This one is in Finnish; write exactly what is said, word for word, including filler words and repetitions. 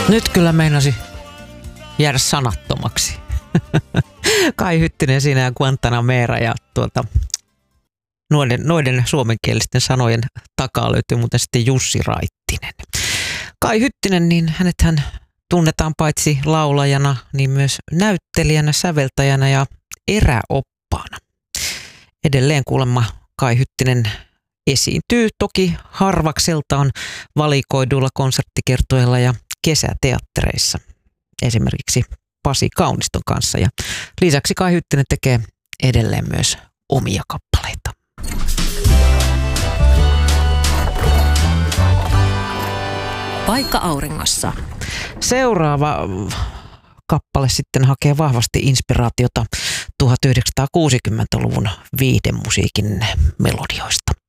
Nyt kyllä meinasi jäädä sanattomaksi. Kai Hyttinen siinä ja Guantanamera ja tuota, noiden, noiden suomenkielisten sanojen takaa löytyy muuten sitten Jussi Raittinen. Kai Hyttinen, niin hänethän tunnetaan paitsi laulajana, niin myös näyttelijänä, säveltäjänä ja eräoppaana. Edelleen kuulemma Kai Hyttinen esiintyy toki harvakseltaan valikoiduilla konserttikertoilla ja kesäteattereissa, esimerkiksi Pasi Kauniston kanssa. Ja lisäksi Kai Hyttinen tekee edelleen myös omia kappaleita. Paikka auringossa. Seuraava kappale sitten hakee vahvasti inspiraatiota tuhatyhdeksänsataakuusikymmentäluvun viihdemusiikin melodioista.